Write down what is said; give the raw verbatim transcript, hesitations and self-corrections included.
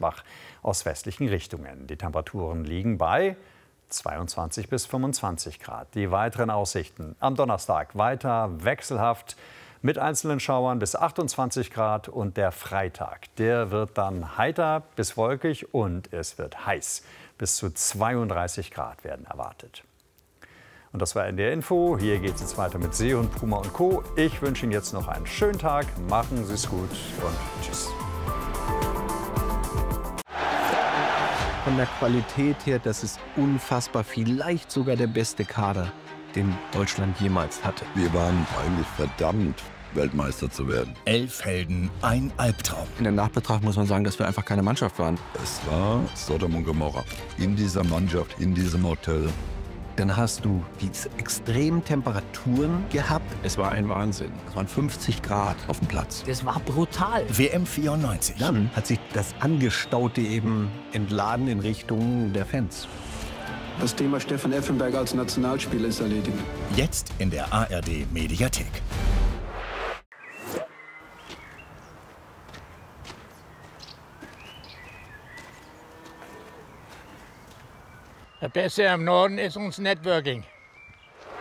schwach aus westlichen Richtungen. Die Temperaturen liegen bei zweiundzwanzig bis fünfundzwanzig Grad. Die weiteren Aussichten am Donnerstag weiter wechselhaft mit einzelnen Schauern bis achtundzwanzig Grad und der Freitag, der wird dann heiter bis wolkig und es wird heiß. Bis zu zweiunddreißig Grad werden erwartet. Und das war N D R Info. Hier geht es jetzt weiter mit See und Puma und Co. Ich wünsche Ihnen jetzt noch einen schönen Tag. Machen Sie es gut und tschüss. Von der Qualität her, das ist unfassbar, vielleicht sogar der beste Kader, den Deutschland jemals hatte. Wir waren eigentlich verdammt, Weltmeister zu werden. Elf Helden, ein Albtraum. In der Nachbetrachtung muss man sagen, dass wir einfach keine Mannschaft waren. Es war Sodom und Gomorra. In dieser Mannschaft, in diesem Hotel. Dann hast du diese extremen Temperaturen gehabt. Es war ein Wahnsinn. Es waren fünfzig Grad auf dem Platz. Das war brutal. W M vierundneunzig. Dann hat sich das Angestaute eben entladen in Richtung der Fans. Das Thema Stefan Effenberg als Nationalspieler ist erledigt. Jetzt in der A R D Mediathek. Das Beste am Norden ist uns Networking.